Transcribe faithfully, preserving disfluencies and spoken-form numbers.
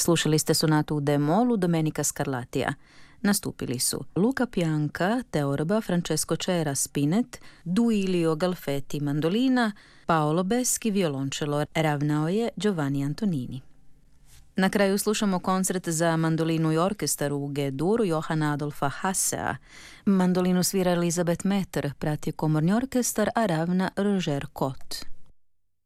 Slušali ste sonatu u D-molu Domenica Scarlatija. Nastupili su Luca Pianca, teorba, Francesco Cera, spinet, Duilio Galfetti, mandolina, Paolo Beschi, violončelo, ravnao je Giovanni Antonini. Na kraju slušamo koncert za mandolinu i orkestar u G-duru Johana Adolfa Hassea. Mandolinu svira Elizabeth Metter, prati komorni orkestar, a ravna Roger Cot.